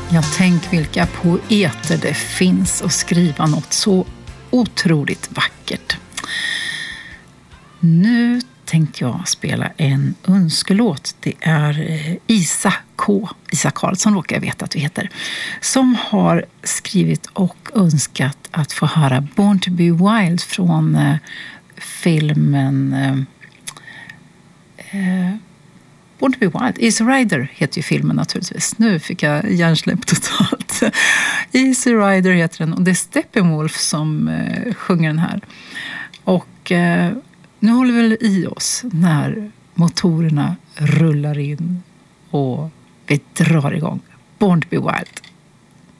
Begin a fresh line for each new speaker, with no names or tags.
Jag tänk vilka poeter det finns att skriva något så otroligt vackert. Nu tänkte jag spela en önskelåt. Det är Isa Karlsson råkar jag veta att vi heter, som har skrivit och önskat att få höra Born to be Wild från filmen Born to be Wild. Easy Rider heter ju filmen naturligtvis. Nu fick jag hjärnsläpp totalt. Easy Rider heter den och det är Steppenwolf som sjunger den här. Och nu håller vi väl i oss när motorerna rullar in och vi drar igång. Born to be Wild.